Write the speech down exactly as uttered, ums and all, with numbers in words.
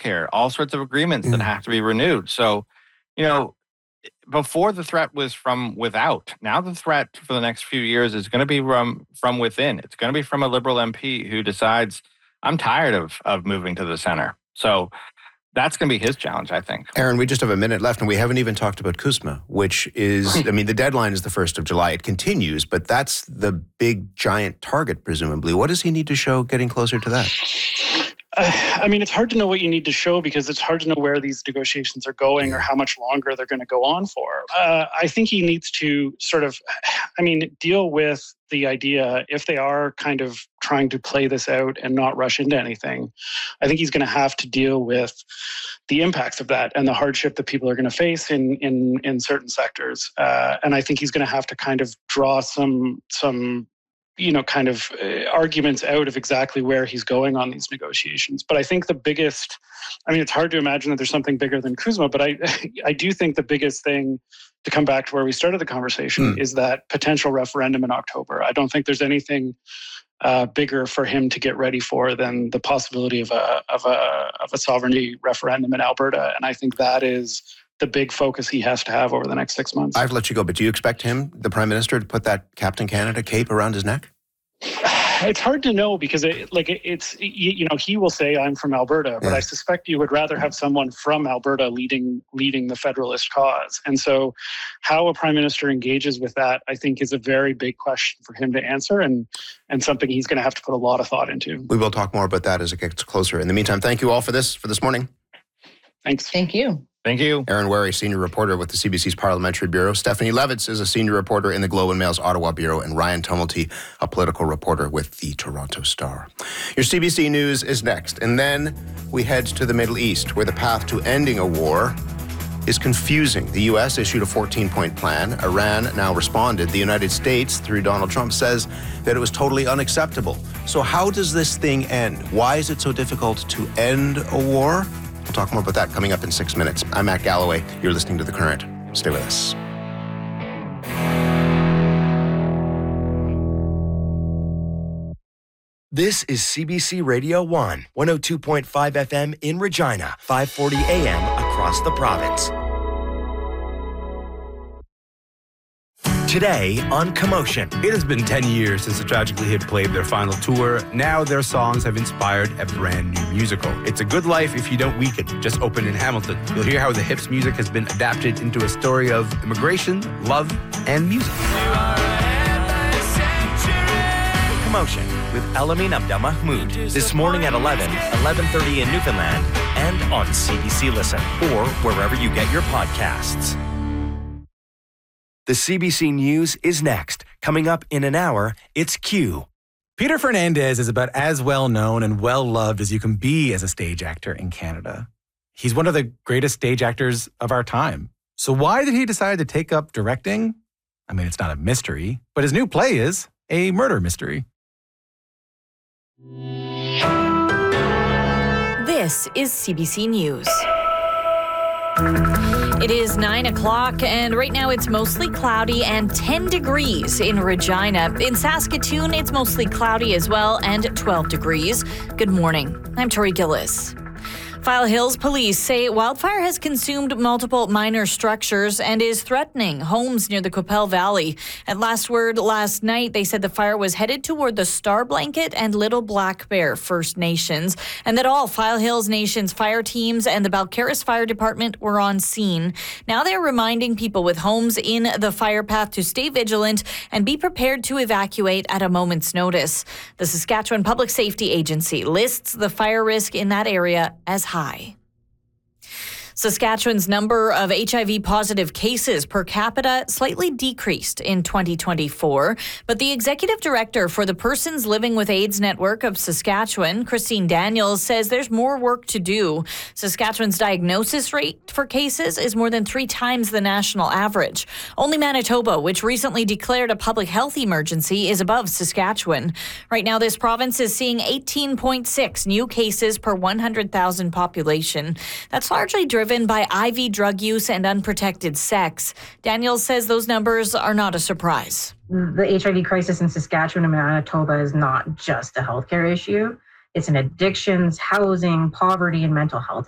healthcare, all sorts of agreements mm. that have to be renewed. So, you know, before the threat was from without. Now the threat for the next few years is going to be from, from within. It's going to be from a Liberal M P who decides, I'm tired of, of moving to the center. So that's going to be his challenge, I think. Aaron, we just have a minute left, and we haven't even talked about CUSMA, which is, I mean, the deadline is the first of July. It continues, but that's the big, giant target, presumably. What does he need to show getting closer to that? I mean, it's hard to know what you need to show because it's hard to know where these negotiations are going or how much longer they're going to go on for. Uh, I think he needs to sort of, I mean, deal with the idea, if they are kind of trying to play this out and not rush into anything, I think he's going to have to deal with the impacts of that and the hardship that people are going to face in in in certain sectors. Uh, and I think he's going to have to kind of draw some some you know, kind of uh, arguments out of exactly where he's going on these negotiations. But I think the biggest, I mean, it's hard to imagine that there's something bigger than CUSMA, but I, I do think the biggest thing, to come back to where we started the conversation, mm. is that potential referendum in October. I don't think there's anything uh, bigger for him to get ready for than the possibility of a of a of a sovereignty referendum in Alberta. And I think that is the big focus he has to have over the next six months. I've let you go, but do you expect him, the Prime Minister, to put that Captain Canada cape around his neck? It's hard to know because, it, like, it, it's, you know, he will say, I'm from Alberta, but yeah. I suspect you would rather have someone from Alberta leading leading the Federalist cause. And so how a Prime Minister engages with that, I think, is a very big question for him to answer and, and something he's going to have to put a lot of thought into. We will talk more about that as it gets closer. In the meantime, thank you all for this, for this morning. Thanks. Thank you. Thank you. Aaron Wherry, senior reporter with the C B C's Parliamentary Bureau. Stephanie Levitz is a senior reporter in the Globe and Mail's Ottawa Bureau. And Ryan Tumulty, a political reporter with the Toronto Star. Your C B C News is next. And then we head to the Middle East, where the path to ending a war is confusing. The U S issued a fourteen-point plan. Iran now responded. The United States, through Donald Trump, says that it was totally unacceptable. So how does this thing end? Why is it so difficult to end a war? We'll talk more about that coming up in six minutes. I'm Matt Galloway. You're listening to The Current. Stay with us. This is C B C Radio one, one oh two point five F M in Regina, five forty A M across the province. Today on Commotion. It has been ten years since the Tragically Hip played their final tour. Now their songs have inspired a brand new musical. It's a Good Life If You Don't Weaken. Just opened in Hamilton. You'll hear how the Hips music has been adapted into a story of immigration, love, and music. Commotion with Elamin Abdelmahmoud. This morning at eleven, eleven thirty in Newfoundland, and on C B C Listen, or wherever you get your podcasts. The C B C News is next. Coming up in an hour, it's Q. Peter Fernandez is about as well known and well loved as you can be as a stage actor in Canada. He's one of the greatest stage actors of our time. So why did he decide to take up directing? I mean, it's not a mystery, but his new play is a murder mystery. This is C B C News. It is nine o'clock, and right now it's mostly cloudy and ten degrees in Regina. In Saskatoon, it's mostly cloudy as well and twelve degrees. Good morning. I'm Tori Gillis. File Hills police say wildfire has consumed multiple minor structures and is threatening homes near the Qu'Appelle Valley. At last word last night, they said the fire was headed toward the Star Blanket and Little Black Bear First Nations, and that all File Hills Nation's fire teams and the Balcarres Fire Department were on scene. Now they're reminding people with homes in the fire path to stay vigilant and be prepared to evacuate at a moment's notice. The Saskatchewan Public Safety Agency lists the fire risk in that area as high. Saskatchewan's number of H I V-positive cases per capita slightly decreased in twenty twenty-four, but the executive director for the Persons Living with AIDS Network of Saskatchewan, Christine Daniels, says there's more work to do. Saskatchewan's diagnosis rate for cases is more than three times the national average. Only Manitoba, which recently declared a public health emergency, is above Saskatchewan. Right now, this province is seeing eighteen point six new cases per one hundred thousand population. That's largely driven by I V drug use and unprotected sex. Daniels says those numbers are not a surprise. The H I V crisis in Saskatchewan and Manitoba is not just a healthcare issue. It's an addictions, housing, poverty, and mental health